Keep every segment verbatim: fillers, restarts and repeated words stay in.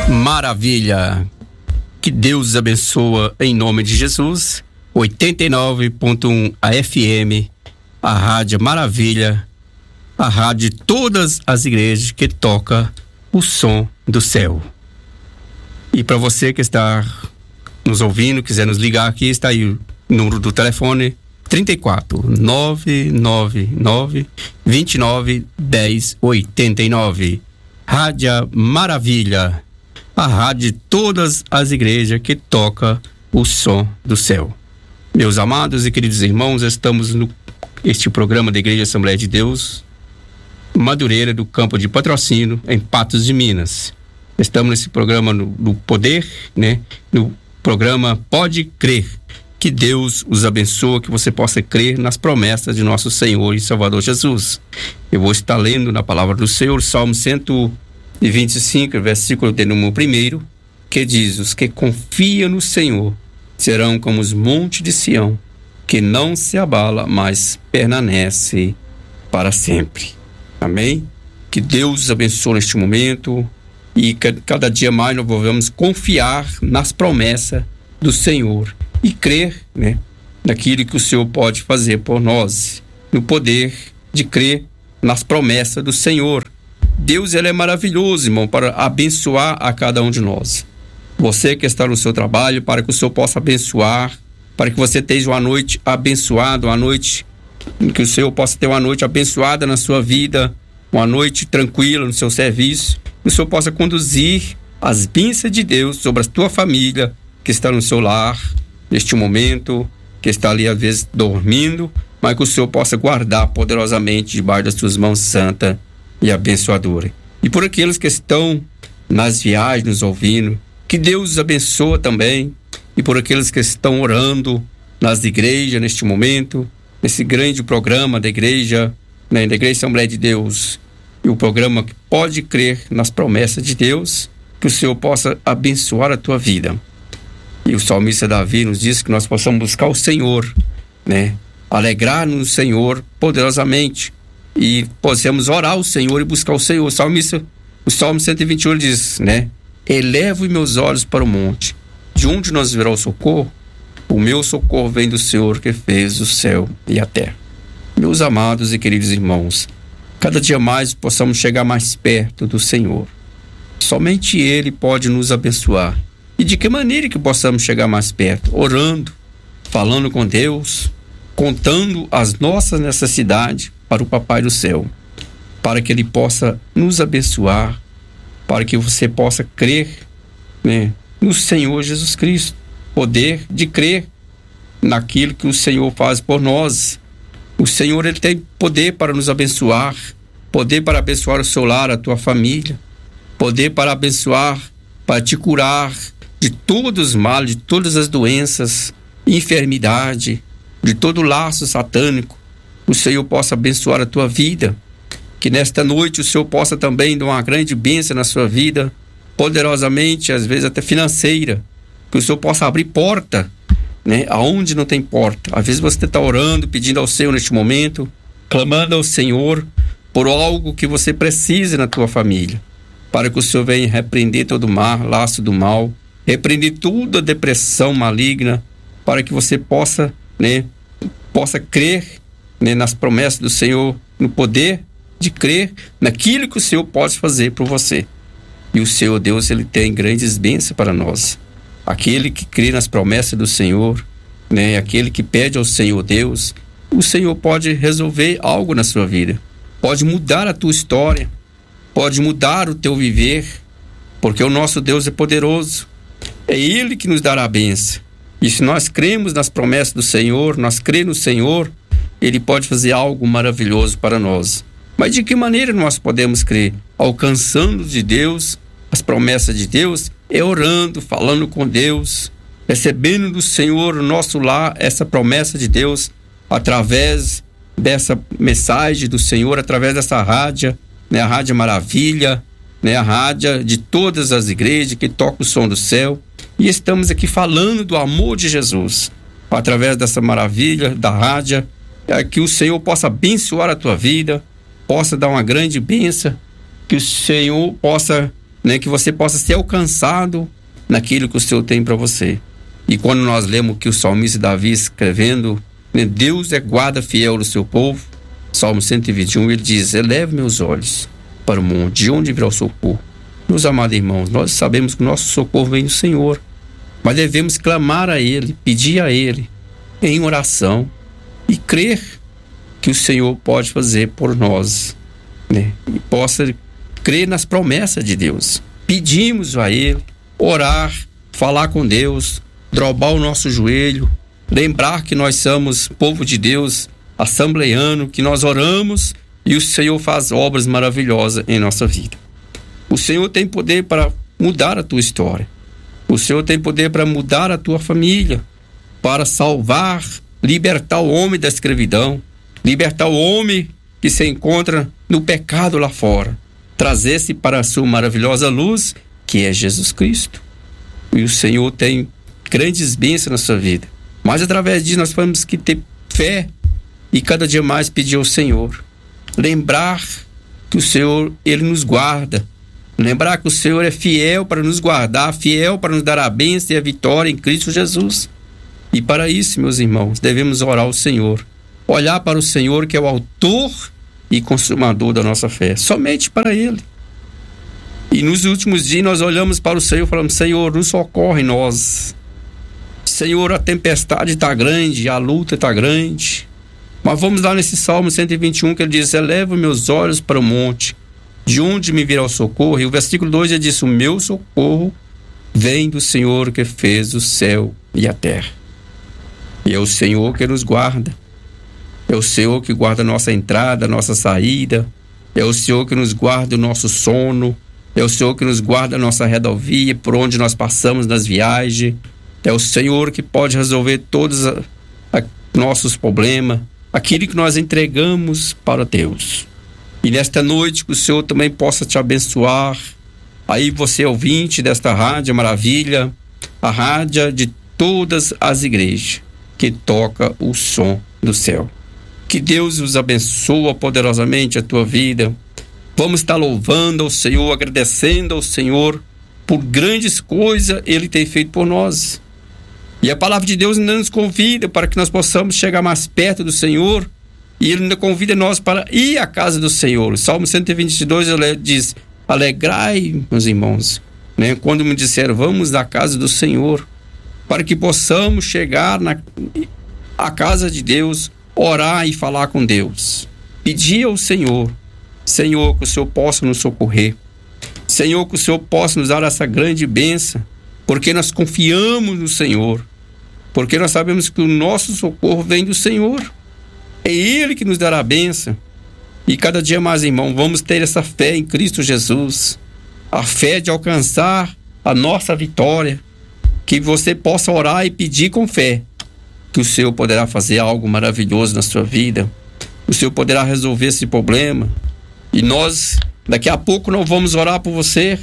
Maravilha! Que Deus abençoa em nome de Jesus. oitenta e nove ponto um A F M, a Rádio Maravilha, a rádio de todas as igrejas que toca o som do céu. E para você que está nos ouvindo, quiser nos ligar aqui, está aí o número do telefone trinta e quatro, nove nove nove, vinte e nove, dez, oitenta e nove. Rádio Maravilha, a rádio de todas as igrejas que toca o som do céu. Meus amados e queridos irmãos, estamos no este programa da Igreja Assembleia de Deus, Madureira, do campo de Patrocínio, em Patos de Minas. Estamos nesse programa no, no poder, né? No programa Pode Crer. Que Deus os abençoe, que você possa crer nas promessas de nosso Senhor e Salvador Jesus. Eu vou estar lendo na palavra do Senhor, Salmo cento e vinte e cinco, versículo de número primeiro, que diz: os que confiam no Senhor serão como os montes de Sião, que não se abala, mas permanece para sempre. Amém? Que Deus os abençoe neste momento e que cada dia mais nós vamos confiar nas promessas do Senhor e crer, né, naquilo que o Senhor pode fazer por nós, no poder de crer nas promessas do Senhor. Deus, ele é maravilhoso, irmão, para abençoar a cada um de nós. Você que está no seu trabalho, para que o Senhor possa abençoar, para que você tenha uma noite abençoada, uma noite, que o Senhor possa ter uma noite abençoada na sua vida, uma noite tranquila no seu serviço, que o Senhor possa conduzir as bênçãos de Deus sobre a tua família, que está no seu lar, neste momento, que está ali às vezes dormindo, mas que o Senhor possa guardar poderosamente debaixo das suas mãos santas e abençoadoras. E por aqueles que estão nas viagens nos ouvindo, que Deus os abençoe também. E por aqueles que estão orando nas igrejas neste momento, nesse grande programa da igreja, né, da Igreja Assembleia de Deus, e o programa que pode crer nas promessas de Deus, que o Senhor possa abençoar a tua vida. E o salmista Davi nos diz que nós possamos buscar o Senhor, né, alegrar-nos no Senhor poderosamente, e possamos orar ao Senhor e buscar o Senhor. O salmista, o Salmo cento e vinte e um diz, né, elevo meus olhos para o monte, de onde nos virá o socorro? O meu socorro vem do Senhor que fez o céu e a terra. Meus amados e queridos irmãos, cada dia mais possamos chegar mais perto do Senhor. Somente Ele pode nos abençoar. E de que maneira que possamos chegar mais perto? Orando, falando com Deus, contando as nossas necessidades para o Papai do Céu, para que Ele possa nos abençoar, para que você possa crer, né, no Senhor Jesus Cristo, poder de crer naquilo que o Senhor faz por nós. O Senhor, ele tem poder para nos abençoar, poder para abençoar o seu lar, a tua família, poder para abençoar, para te curar de todos os males, de todas as doenças, enfermidade, de todo laço satânico. O Senhor possa abençoar a tua vida, que nesta noite o Senhor possa também dar uma grande bênção na sua vida, poderosamente, às vezes até financeira, que o Senhor possa abrir porta, né, aonde não tem porta. Às vezes você está orando, pedindo ao Senhor neste momento, clamando ao Senhor por algo que você precisa na tua família, para que o Senhor venha repreender todo o mar, laço do mal, repreender toda a depressão maligna, para que você possa, né, possa crer, né, nas promessas do Senhor, no poder de crer naquilo que o Senhor pode fazer por você. E o Senhor Deus, ele tem grandes bênçãos para nós. Aquele que crê nas promessas do Senhor, né, aquele que pede ao Senhor Deus, o Senhor pode resolver algo na sua vida, pode mudar a tua história, pode mudar o teu viver, porque o nosso Deus é poderoso. É Ele que nos dará a bênção. E se nós cremos nas promessas do Senhor, nós cremos no Senhor, Ele pode fazer algo maravilhoso para nós. Mas de que maneira nós podemos crer? Alcançando de Deus as promessas de Deus, é orando, falando com Deus, recebendo do Senhor, no nosso lar, essa promessa de Deus, através dessa mensagem do Senhor, através dessa rádio, né, a Rádio Maravilha, né, a rádio de todas as igrejas que toca o som do céu. E estamos aqui falando do amor de Jesus, através dessa maravilha da rádio, é, que o Senhor possa abençoar a tua vida, possa dar uma grande bênção, que o Senhor possa né? Que você possa ser alcançado naquilo que o Senhor tem para você. E quando nós lemos que o salmista Davi escrevendo, né, Deus é guarda fiel do seu povo, Salmo cento e vinte e um, ele diz: eleve meus olhos para o monte, de onde virá o socorro? Meus amados irmãos, nós sabemos que o nosso socorro vem do Senhor, mas devemos clamar a Ele, pedir a Ele em oração e crer que o Senhor pode fazer por nós, né? E possa crer nas promessas de Deus. Pedimos a Ele, orar, falar com Deus, dobrar o nosso joelho, lembrar que nós somos povo de Deus, assembleiano, que nós oramos e o Senhor faz obras maravilhosas em nossa vida. O Senhor tem poder para mudar a tua história. O Senhor tem poder para mudar a tua família, para salvar, libertar o homem da escravidão, libertar o homem que se encontra no pecado lá fora, trazer-se para a sua maravilhosa luz, que é Jesus Cristo. E o Senhor tem grandes bênçãos na sua vida. Mas através disso nós temos que ter fé e cada dia mais pedir ao Senhor. Lembrar que o Senhor, Ele nos guarda. Lembrar que o Senhor é fiel para nos guardar, fiel para nos dar a bênção e a vitória em Cristo Jesus. E para isso, meus irmãos, devemos orar ao Senhor. Olhar para o Senhor, que é o autor e consumador da nossa fé. Somente para Ele. E nos últimos dias nós olhamos para o Senhor e falamos: Senhor, nos socorre nós. Senhor, a tempestade está grande, a luta está grande. Mas vamos lá nesse Salmo cento e vinte e um, que ele diz: eleva meus olhos para o monte, de onde me virá o socorro? E o versículo dois ele diz: o meu socorro vem do Senhor que fez o céu e a terra. E é o Senhor que nos guarda. É o Senhor que guarda a nossa entrada, a nossa saída. É o Senhor que nos guarda o nosso sono. É o Senhor que nos guarda a nossa rodovia, por onde nós passamos nas viagens. É o Senhor que pode resolver todos os nossos problemas, aquilo que nós entregamos para Deus. E nesta noite que o Senhor também possa te abençoar. Aí você, ouvinte desta Rádio Maravilha, a rádio de todas as igrejas que toca o som do céu. Que Deus os abençoe poderosamente a tua vida. Vamos estar louvando ao Senhor, agradecendo ao Senhor por grandes coisas Ele tem feito por nós. E a palavra de Deus ainda nos convida para que nós possamos chegar mais perto do Senhor. E Ele ainda convida nós para ir à casa do Senhor. O Salmo cento e vinte e dois ele diz: alegrai, meus irmãos, né? Quando me disseram, vamos à casa do Senhor, para que possamos chegar na à casa de Deus, orar e falar com Deus. Pedir ao Senhor, Senhor, que o Senhor possa nos socorrer. Senhor, que o Senhor possa nos dar essa grande bênção, porque nós confiamos no Senhor, porque nós sabemos que o nosso socorro vem do Senhor. É Ele que nos dará a bênção. E cada dia mais, irmão, vamos ter essa fé em Cristo Jesus, a fé de alcançar a nossa vitória, que você possa orar e pedir com fé, que o Senhor poderá fazer algo maravilhoso na sua vida. O Senhor poderá resolver esse problema. E nós, daqui a pouco, não vamos orar por você,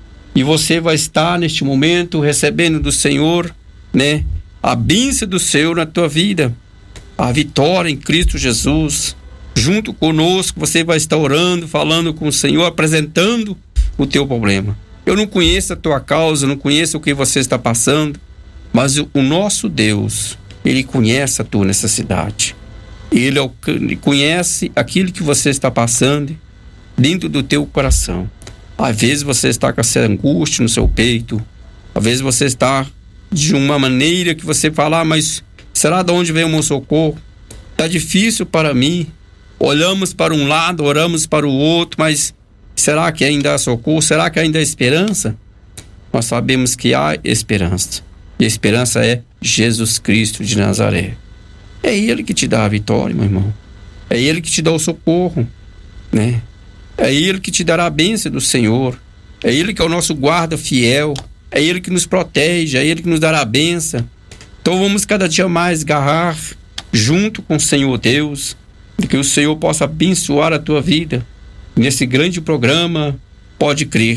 e você vai estar neste momento recebendo do Senhor, né, a bênção do Senhor na tua vida, a vitória em Cristo Jesus. Junto conosco você vai estar orando, falando com o Senhor, apresentando o teu problema. Eu não conheço a tua causa, não conheço o que você está passando, mas o nosso Deus, Ele conhece a tua necessidade. Ele, ele conhece aquilo que você está passando dentro do teu coração. Às vezes você está com essa angústia no seu peito, às vezes você está de uma maneira que você fala, ah, mas será de onde vem o meu socorro? Está difícil para mim. Olhamos para um lado, oramos para o outro, mas será que ainda há socorro? Será que ainda há esperança? Nós sabemos que há esperança. E a esperança é Jesus Cristo de Nazaré. É Ele que te dá a vitória, meu irmão. É Ele que te dá o socorro, né? É Ele que te dará a bênção do Senhor. É Ele que é o nosso guarda fiel. É Ele que nos protege. É Ele que nos dará a bênção. Então vamos cada dia mais agarrar junto com o Senhor Deus, que o Senhor possa abençoar a tua vida nesse grande programa. Pode crer.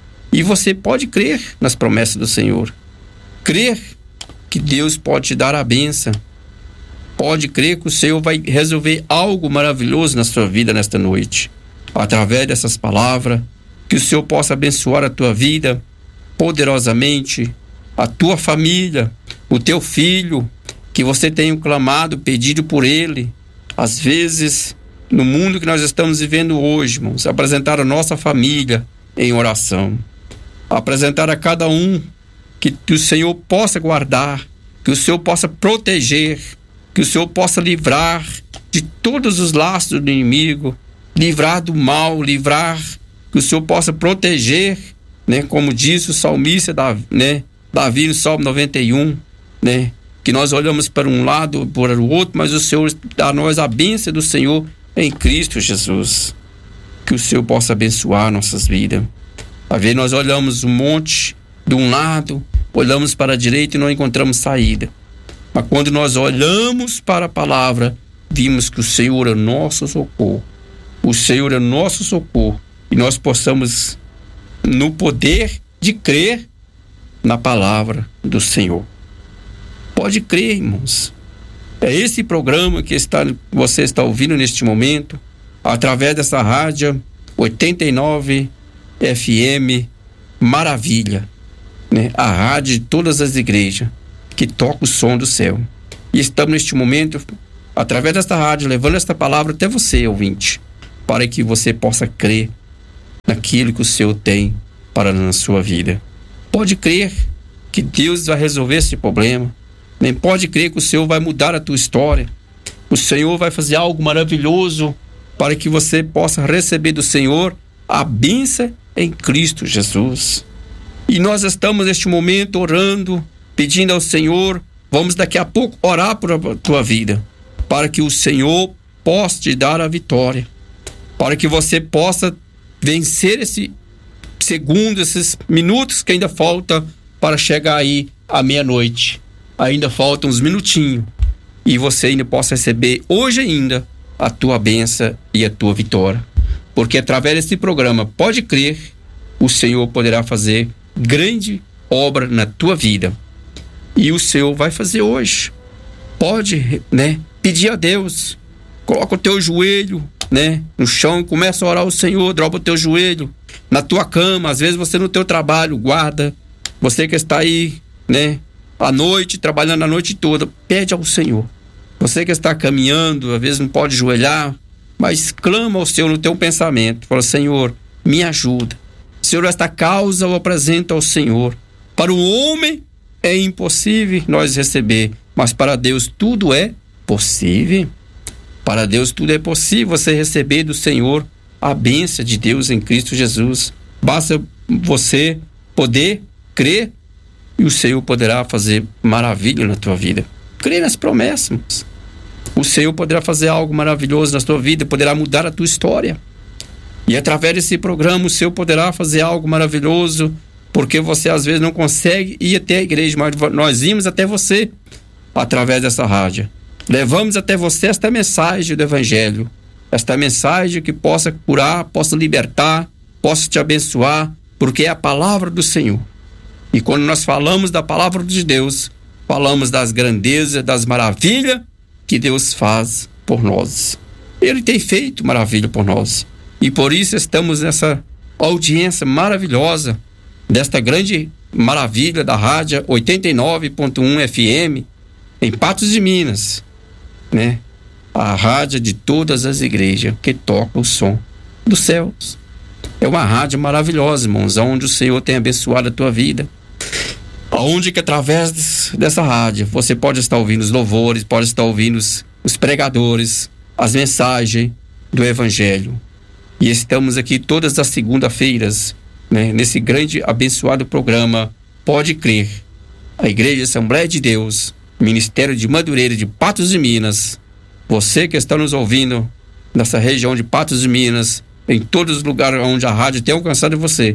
E você pode crer nas promessas do Senhor. Crer que Deus pode te dar a bênção. Pode crer que o Senhor vai resolver algo maravilhoso na sua vida nesta noite. Através dessas palavras que o Senhor possa abençoar a tua vida poderosamente, a tua família, o teu filho, que você tenha clamado, pedido por ele. Às vezes, no mundo que nós estamos vivendo hoje, irmãos, apresentar a nossa família em oração, apresentar a cada um que, que o Senhor possa guardar, que o Senhor possa proteger, que o Senhor possa livrar de todos os laços do inimigo, livrar do mal, livrar, que o Senhor possa proteger, né, como disse o salmista Davi, né, Davi no Salmo noventa e um, né, que nós olhamos para um lado, para o outro, mas o Senhor dá a nós a bênção do Senhor em Cristo Jesus. Que o Senhor possa abençoar nossas vidas. Às vezes nós olhamos um monte de um lado, olhamos para a direita e não encontramos saída. Mas quando nós olhamos para a palavra, vimos que o Senhor é nosso socorro. O Senhor é nosso socorro. E nós possamos, no poder de crer na palavra do Senhor. Pode crer, irmãos. É esse programa que está, você está ouvindo neste momento, através dessa rádio oitenta e nove F M Maravilha, né? A rádio de todas as igrejas que toca o som do céu. E estamos neste momento, através desta rádio, levando esta palavra até você, ouvinte, para que você possa crer naquilo que o Senhor tem para na sua vida. Pode crer que Deus vai resolver esse problema. Nem pode crer que o Senhor vai mudar a tua história. O Senhor vai fazer algo maravilhoso para que você possa receber do Senhor a bênção em Cristo Jesus. E nós estamos neste momento orando, pedindo ao Senhor, vamos daqui a pouco orar por a tua vida, para que o Senhor possa te dar a vitória, para que você possa vencer esse segundo, esses minutos que ainda falta para chegar aí à meia-noite. Ainda faltam uns minutinhos e você ainda possa receber hoje ainda a tua bênção e a tua vitória, porque através desse programa, pode crer, o Senhor poderá fazer grande obra na tua vida, e o Senhor vai fazer hoje. Pode, né, pedir a Deus, coloca o teu joelho, né, no chão e começa a orar ao Senhor, dobra o teu joelho na tua cama, às vezes você no teu trabalho, guarda, você que está aí, né, à noite, trabalhando a noite toda, pede ao Senhor. Você que está caminhando, às vezes não pode joelhar, mas clama ao Senhor no teu pensamento. Fala, Senhor, me ajuda. Senhor, esta causa eu apresento ao Senhor. Para o homem é impossível nós receber, mas para Deus tudo é possível. Para Deus tudo é possível você receber do Senhor a bênção de Deus em Cristo Jesus. Basta você poder crer e o Senhor poderá fazer maravilha na tua vida. Crê nas promessas. O Senhor poderá fazer algo maravilhoso na tua vida, poderá mudar a tua história. E através desse programa o Senhor poderá fazer algo maravilhoso, porque você às vezes não consegue ir até a igreja, mas nós vimos até você através dessa rádio. Levamos até você esta mensagem do Evangelho, esta mensagem que possa curar, possa libertar, possa te abençoar, porque é a palavra do Senhor. E quando nós falamos da palavra de Deus, falamos das grandezas, das maravilhas que Deus faz por nós. Ele tem feito maravilha por nós. E por isso estamos nessa audiência maravilhosa desta grande maravilha da rádio oitenta e nove ponto um F M em Patos de Minas, né? A rádio de todas as igrejas que toca o som dos céus. É uma rádio maravilhosa, irmãos, onde o Senhor tem abençoado a tua vida. Onde que através dessa rádio você pode estar ouvindo os louvores, pode estar ouvindo os, os pregadores, as mensagens do Evangelho. E estamos aqui todas as segunda-feiras, né, nesse grande abençoado programa Pode Crer. A Igreja Assembleia de Deus, Ministério de Madureira de Patos de Minas. Você que está nos ouvindo nessa região de Patos de Minas, em todos os lugares onde a rádio tem alcançado você,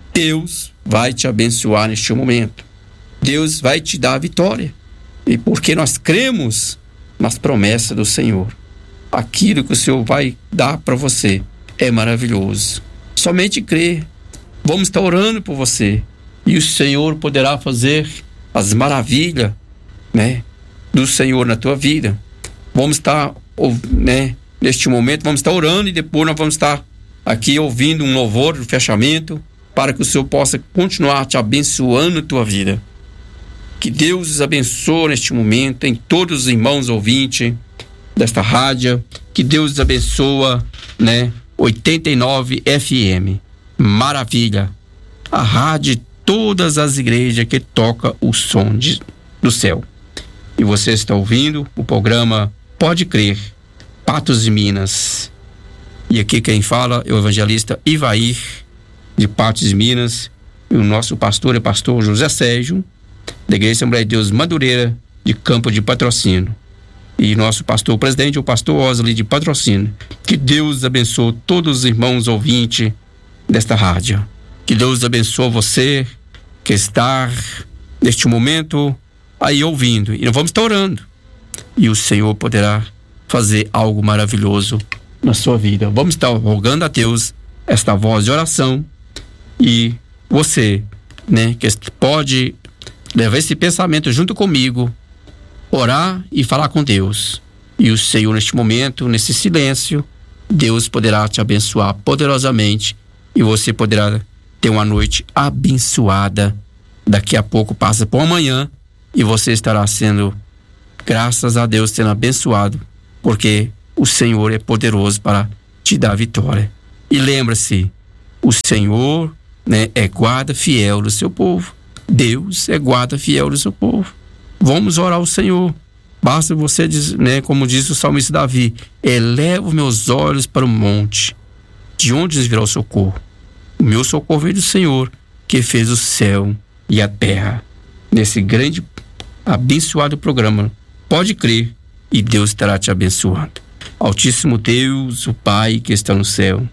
Deus vai te abençoar neste momento. Deus vai te dar a vitória. E porque nós cremos nas promessas do Senhor, aquilo que o Senhor vai dar para você é maravilhoso. Somente crer. Vamos estar orando por você e o Senhor poderá fazer as maravilhas, né, do Senhor na tua vida. Vamos estar, né, neste momento, vamos estar orando e depois nós vamos estar aqui ouvindo um louvor de fechamento, para que o Senhor possa continuar te abençoando a tua vida. Que Deus os abençoe neste momento, em todos os irmãos ouvintes desta rádio. Que Deus os abençoe, né? oitenta e nove F M. Maravilha. A rádio de todas as igrejas que toca o som de, do céu. E você está ouvindo o programa Pode Crer, Patos de Minas. E aqui quem fala é o evangelista Ivair, de Patos de Minas. E o nosso pastor é o pastor José Sérgio, da Igreja Assembleia de Deus Madureira, de Campo de Patrocínio. E nosso pastor presidente é o pastor Osley, de Patrocínio. Que Deus abençoe todos os irmãos ouvintes desta rádio. Que Deus abençoe você que está neste momento aí ouvindo. E nós vamos estar orando. E o Senhor poderá fazer algo maravilhoso na sua vida. Vamos estar rogando a Deus esta voz de oração. E você, né, que pode levar esse pensamento junto comigo, orar e falar com Deus. E o Senhor, neste momento, nesse silêncio, Deus poderá te abençoar poderosamente e você poderá ter uma noite abençoada. Daqui a pouco passa por amanhã e você estará sendo, graças a Deus, sendo abençoado, porque o Senhor é poderoso para te dar vitória. E lembra-se, o Senhor, né, é guarda fiel do seu povo. Deus é guarda fiel do seu povo. Vamos orar ao Senhor. Basta você, né, como diz o salmista Davi, elevo meus olhos para o monte, de onde virá o socorro? O meu socorro vem do Senhor, que fez o céu e a terra. Nesse grande, abençoado programa, pode crer, e Deus estará te abençoando. Altíssimo Deus, o Pai que está no céu,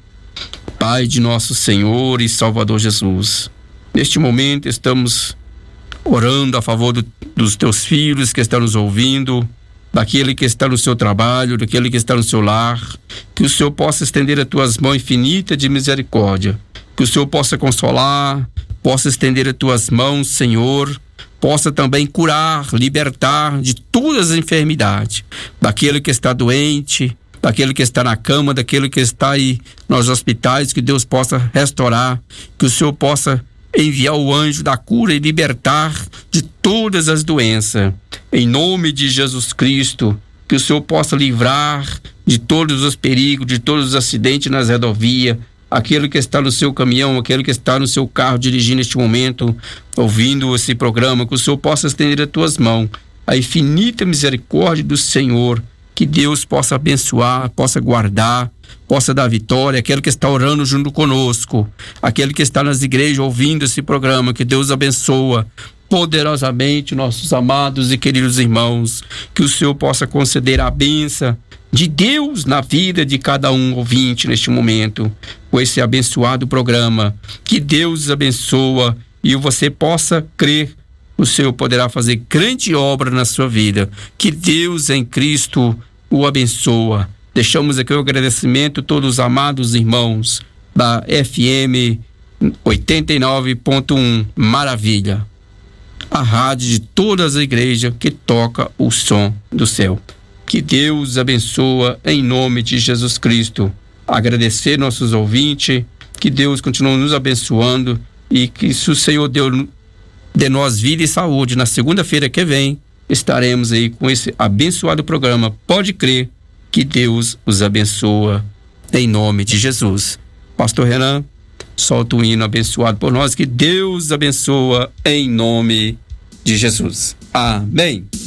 Pai de nosso Senhor e Salvador Jesus, neste momento estamos orando a favor do, dos teus filhos que estão nos ouvindo, daquele que está no seu trabalho, daquele que está no seu lar, que o Senhor possa estender as tuas mãos infinitas de misericórdia, que o Senhor possa consolar, possa estender as tuas mãos, Senhor, possa também curar, libertar de todas as enfermidades, daquele que está doente, daquele que está na cama, daquele que está aí nos hospitais, que Deus possa restaurar, que o Senhor possa enviar o anjo da cura e libertar de todas as doenças. Em nome de Jesus Cristo, que o Senhor possa livrar de todos os perigos, de todos os acidentes nas rodovias, aquele que está no seu caminhão, aquele que está no seu carro dirigindo neste momento, ouvindo esse programa, que o Senhor possa estender as tuas mãos, a infinita misericórdia do Senhor, que Deus possa abençoar, possa guardar, possa dar vitória, aquele que está orando junto conosco, aquele que está nas igrejas ouvindo esse programa, que Deus abençoa poderosamente nossos amados e queridos irmãos, que o Senhor possa conceder a bênção de Deus na vida de cada um ouvinte neste momento, com esse abençoado programa, que Deus abençoa e você possa crer, o Senhor poderá fazer grande obra na sua vida, que Deus em Cristo o abençoa. Deixamos aqui o agradecimento a todos os amados irmãos da F M oitenta e nove ponto um Maravilha, a rádio de todas as igrejas que toca o som do céu. Que Deus abençoa em nome de Jesus Cristo. Agradecer nossos ouvintes, que Deus continue nos abençoando e que se o Senhor deu de nós vida e saúde, na segunda-feira que vem estaremos aí com esse abençoado programa. Pode crer, que Deus os abençoa em nome de Jesus. Pastor Renan, solta o hino abençoado por nós, que Deus abençoa em nome de Jesus. Amém.